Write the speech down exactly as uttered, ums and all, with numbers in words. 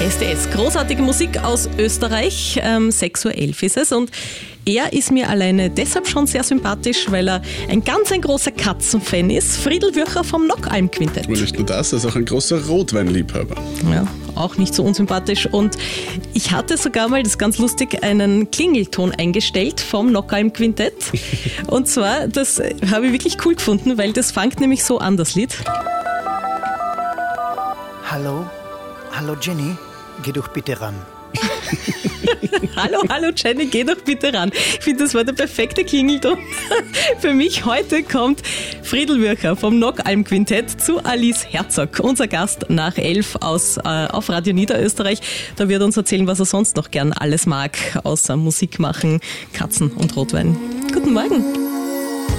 S D S, großartige Musik aus Österreich, ähm, sechs Uhr elf ist es und er ist mir alleine deshalb schon sehr sympathisch, weil er ein ganz ein großer Katzenfan ist. Friedl Würcher vom Nockalm Quintett. Und nicht nur das, er ist auch ein großer Rotweinliebhaber. Ja, auch nicht so unsympathisch. Und ich hatte sogar mal, das ist ganz lustig, einen Klingelton eingestellt vom Nockalm Quintett. Und zwar, das habe ich wirklich cool gefunden, weil das fängt nämlich so an, das Lied. Hallo, hallo Jenny, geh doch bitte ran. Hallo, hallo Jenny, geh doch bitte ran. Ich finde, das war der perfekte Klingelton. Für mich heute kommt Friedl Würcher vom Nockalm Quintett zu Alice Herzog, unser Gast nach elf aus, äh, auf Radio Niederösterreich. Da wird er uns erzählen, was er sonst noch gern alles mag, außer Musik machen, Katzen und Rotwein. Guten Morgen.